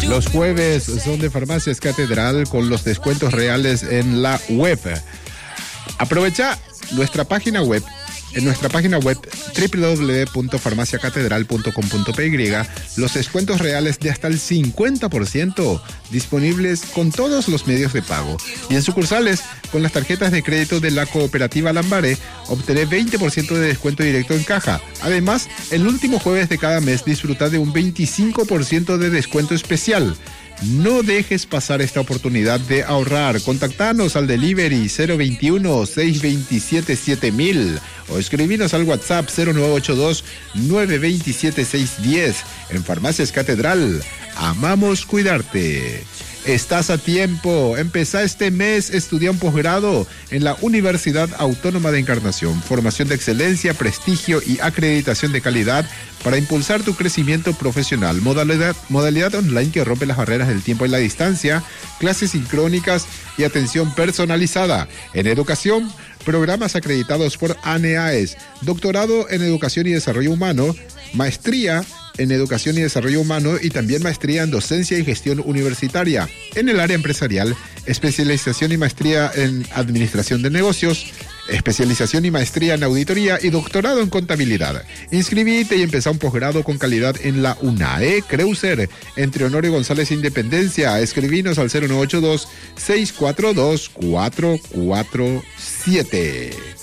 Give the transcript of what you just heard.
Los jueves son de Farmacias Catedral con los descuentos reales en la web. Aprovecha nuestra página web. En nuestra página web www.farmaciacatedral.com.py los descuentos reales de hasta el 50% disponibles con todos los medios de pago. Y en sucursales, con las tarjetas de crédito de la cooperativa Lambaré, obtener 20% de descuento directo en caja. Además, el último jueves de cada mes disfruta de un 25% de descuento especial. No dejes pasar esta oportunidad de ahorrar. Contactanos al delivery 021-627-7000 o escribinos al WhatsApp 0982-927-610. En Farmacias Catedral, amamos cuidarte. Estás a tiempo. Empezá este mes, estudia un posgrado en la Universidad Autónoma de Encarnación. Formación de excelencia, prestigio y acreditación de calidad para impulsar tu crecimiento profesional. Modalidad online que rompe las barreras del tiempo y la distancia. Clases sincrónicas y atención personalizada. En educación, programas acreditados por ANEAES. Doctorado en Educación y Desarrollo Humano. Maestría en Educación y Desarrollo Humano y también maestría en Docencia y Gestión Universitaria. En el área empresarial, especialización y maestría en Administración de Negocios, especialización y maestría en Auditoría y doctorado en Contabilidad. Inscribite y empezá un posgrado con calidad en la UNAE Creuser, entre Honorio González Independencia. Escribinos al 0982-642-447.